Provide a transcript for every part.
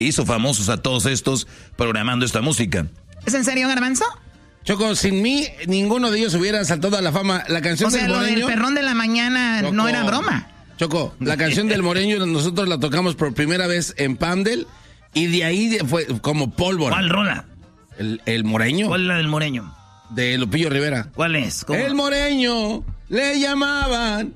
hizo famosos a todos estos programando esta música. ¿Es en serio, Garbanzo? Choco, sin mí, ninguno de ellos hubiera saltado a la fama. La canción del Moreño... lo del perrón de la mañana, Choco, no era broma. Choco, la canción del Moreño nosotros la tocamos por primera vez en Pandel y de ahí fue como pólvora. ¿Cuál rola? El Moreño. ¿Cuál es la del Moreño? De Lupillo Rivera. ¿Cuál es? ¿Cómo? El Moreño, le llamaban...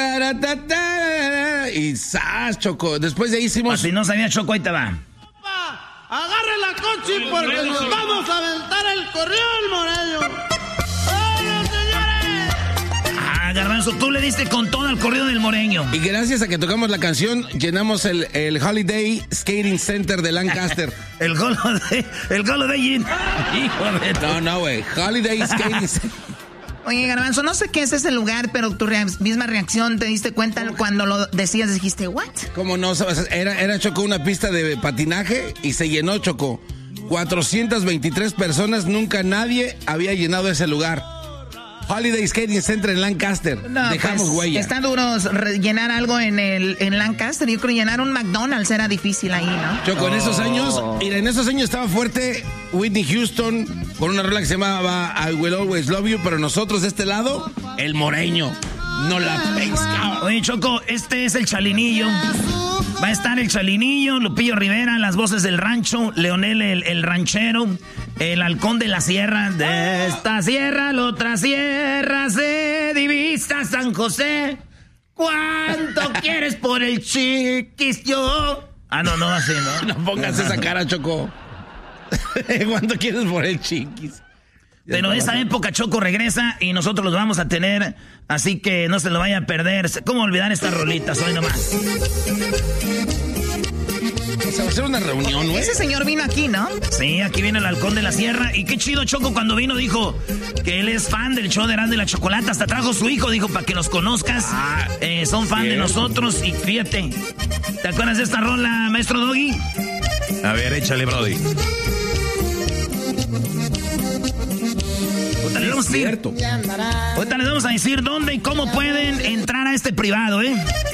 Y ¡zas, Choco! Después de ahí hicimos... Si no sabía, Choco, ahí te va. Agarre la coche porque nos vamos a aventar el corrido del Moreño. ¡Vamos, señores! Garbanzo, tú le diste con todo al corrido del Moreño. Y gracias a que tocamos la canción, llenamos el Holiday Skating Center de Lancaster. el Holiday Inn. Hijo de... No, güey. Holiday Skating Center. Oye, Garbanzo, no sé qué es ese lugar, pero tu misma reacción, ¿te diste cuenta cuando lo decías? Dijiste, ¿what? ¿Cómo no? Era, Choco, una pista de patinaje y se llenó, Choco. 423 personas, nunca nadie había llenado ese lugar. Holiday Skating Center en Lancaster. No, dejamos pues, huella. Está duro llenar algo en Lancaster. Yo creo que llenar un McDonald's era difícil ahí, ¿no? Choco, en esos años estaba fuerte Whitney Houston con una rola que se llamaba I Will Always Love You, pero nosotros de este lado, el Moreño. No la pesca. Oye, Choco, este es el Chalinillo. Va a estar el Chalinillo, Lupillo Rivera, las voces del rancho, Leonel el ranchero, el halcón de la sierra. De esta sierra a la otra sierra se divisa San José. ¿Cuánto quieres por el chiquis yo? No, así, ¿no? No pongas esa cara, Choco. ¿Cuánto quieres por el chiquis? Pero esa época, Choco, regresa y nosotros los vamos a tener, así que no se lo vaya a perder. ¿Cómo olvidar estas rolitas hoy nomás? Se va a hacer una reunión, ¿no? Ese señor vino aquí, ¿no? Sí, aquí viene el halcón de la sierra. Y qué chido, Choco, cuando vino dijo que él es fan del show de Erasmo y la Chocolata. Hasta trajo su hijo, dijo, para que los conozcas. Son fan de nosotros y fíjate. ¿Te acuerdas de esta rola, maestro Doggy? A ver, échale, brody. Ahorita les vamos a decir dónde y cómo pueden entrar a este privado, ¿eh?